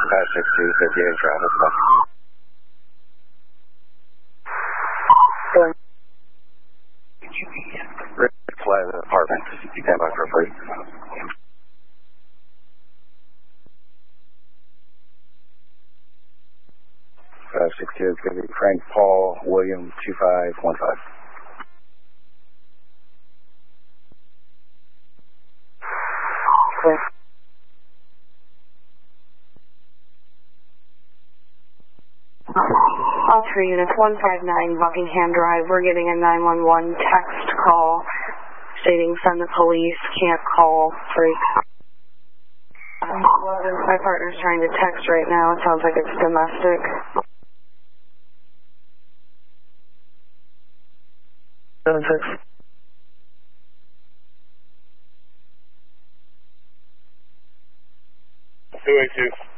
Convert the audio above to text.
6258 traffic. Red flag apartment. Stand by for a free. 62 is going to be Frank Paul William 2515. All three units, 159 Buckingham Drive. We're getting a 911 text call stating send the police, can't call, freak. My partner's trying to text right now. It sounds like it's domestic. Seven six. 282.